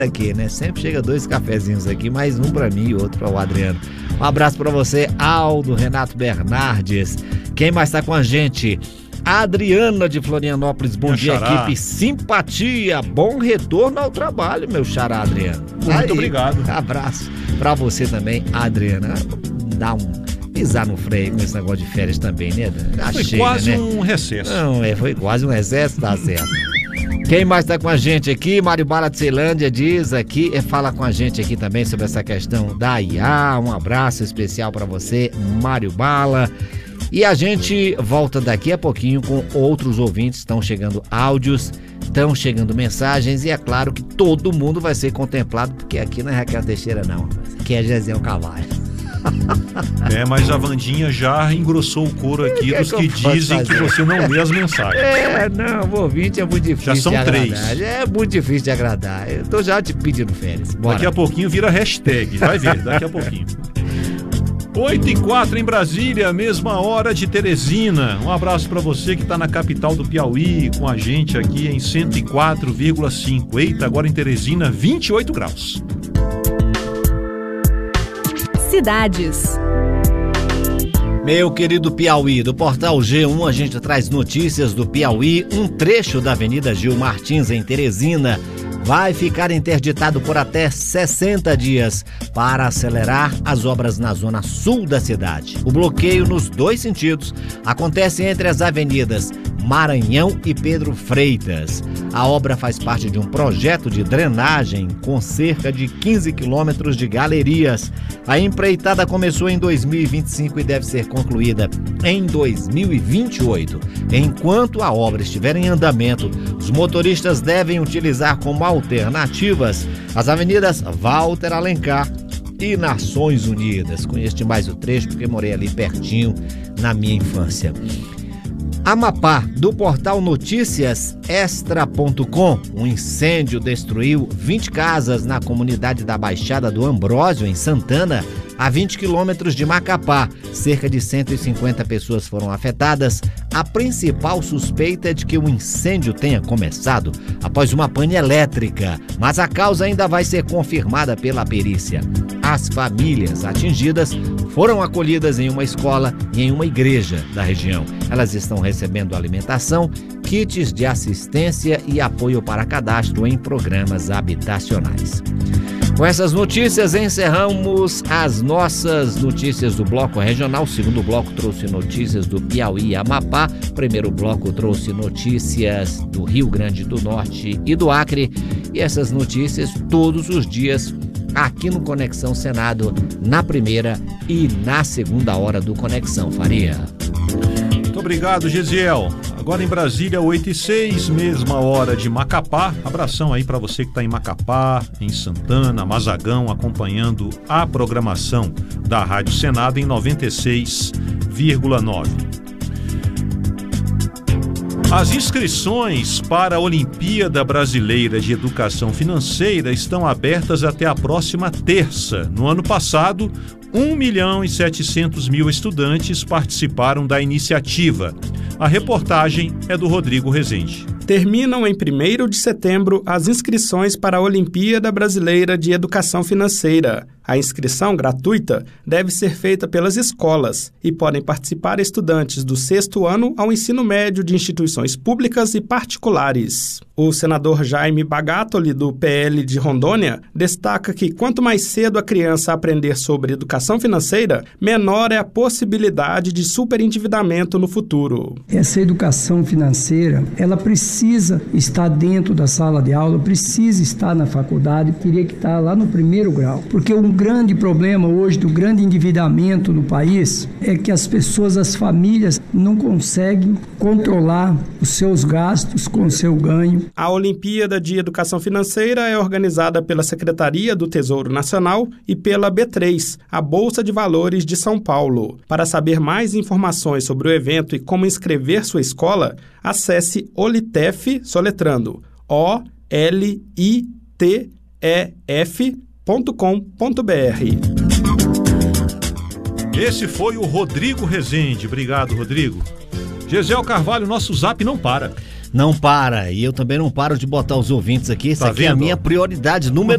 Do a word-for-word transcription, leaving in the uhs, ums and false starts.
aqui, né? Sempre chega dois cafezinhos aqui, mais um pra mim e outro para o Adriano. Um abraço pra você, Aldo, Renato Bernardes. Quem mais tá com a gente? A Adriana de Florianópolis. Bom Minha dia, xará. equipe Simpatia. Bom retorno ao trabalho, meu xará, Adriano. Muito Aí, obrigado. Abraço pra você também, Adriana. Dá um pisar no freio com esse negócio de férias também, né? Já Foi chega, quase né? um recesso. Não, é, foi quase um excesso, tá certo. Quem mais tá com a gente aqui? Mário Bala de Ceilândia diz aqui, é, fala com a gente aqui também sobre essa questão da I A. Um abraço especial pra você, Mário Bala. E a gente volta daqui a pouquinho com outros ouvintes. Estão chegando áudios, estão chegando mensagens e é claro que todo mundo vai ser contemplado, porque aqui não é Raquel Teixeira não, aqui é Gesiel Carvalho. É, mas a Vandinha já engrossou o couro aqui Que dos que que eu dizem posso que fazer? você não lê as mensagens. É, não, o ouvinte é muito difícil Já são de agradar. três. É muito difícil de agradar. Eu tô já te pedindo férias. Bora. Daqui a pouquinho vira hashtag, vai ver, daqui a pouquinho. oito e quatro em Brasília, mesma hora de Teresina. Um abraço para você que está na capital do Piauí, com a gente aqui em cento e quatro vírgula cinco. Eita, agora em Teresina, vinte e oito graus. Cidades. Meu querido Piauí, do Portal G um a gente traz notícias do Piauí. Um trecho da Avenida Gil Martins em Teresina vai ficar interditado por até sessenta dias para acelerar as obras na zona sul da cidade. O bloqueio nos dois sentidos acontece entre as avenidas Maranhão e Pedro Freitas. A obra faz parte de um projeto de drenagem com cerca de quinze quilômetros de galerias. A empreitada começou em dois mil e vinte e cinco e deve ser concluída em dois mil e vinte e oito. Enquanto a obra estiver em andamento, os motoristas devem utilizar como alternativas as avenidas Walter Alencar e Nações Unidas. Conheço demais o trecho porque morei ali pertinho na minha infância. Amapá, do portal Notícias Extra ponto com, um incêndio destruiu vinte casas na comunidade da Baixada do Ambrósio, em Santana, a vinte quilômetros de Macapá. Cerca de cento e cinquenta pessoas foram afetadas. A principal suspeita é de que o incêndio tenha começado após uma pane elétrica, mas a causa ainda vai ser confirmada pela perícia. As famílias atingidas foram acolhidas em uma escola e em uma igreja da região. Elas estão recebendo alimentação, kits de assistência e apoio para cadastro em programas habitacionais. Com essas notícias, encerramos as nossas notícias do Bloco Regional. O segundo bloco trouxe notícias do Piauí e Amapá. O primeiro bloco trouxe notícias do Rio Grande do Norte e do Acre. E essas notícias todos os dias aqui no Conexão Senado, na primeira e na segunda hora do Conexão Faria. Muito obrigado, Gesiel. Agora em Brasília, oito e seis, mesma hora de Macapá. Abração aí para você que está em Macapá, em Santana, Mazagão, acompanhando a programação da Rádio Senado em noventa e seis vírgula nove. As inscrições para a Olimpíada Brasileira de Educação Financeira estão abertas até a próxima terça. No ano passado, um milhão e setecentos mil estudantes participaram da iniciativa. A reportagem é do Rodrigo Rezende. Terminam em primeiro de setembro as inscrições para a Olimpíada Brasileira de Educação Financeira. A inscrição gratuita deve ser feita pelas escolas e podem participar estudantes do sexto ano ao ensino médio de instituições públicas e particulares. O senador Jaime Bagatoli, do P L de Rondônia, destaca que quanto mais cedo a criança aprender sobre educação financeira, menor é a possibilidade de superendividamento no futuro. Essa educação financeira, ela precisa estar dentro da sala de aula, precisa estar na faculdade, teria que estar lá no primeiro grau, porque um grande problema hoje do grande endividamento no país é que as pessoas, as famílias, não conseguem controlar os seus gastos com o seu ganho. A Olimpíada de Educação Financeira é organizada pela Secretaria do Tesouro Nacional e pela B três, a Bolsa de Valores de São Paulo. Para saber mais informações sobre o evento e como inscrever sua escola, acesse Olitef, soletrando O L I T E F ponto com ponto b r. Esse foi o Rodrigo Rezende. Obrigado, Rodrigo. Gesiel Carvalho, nosso zap não para. Não para. E eu também não paro de botar os ouvintes aqui. Essa Tá aqui é a vendo? minha prioridade número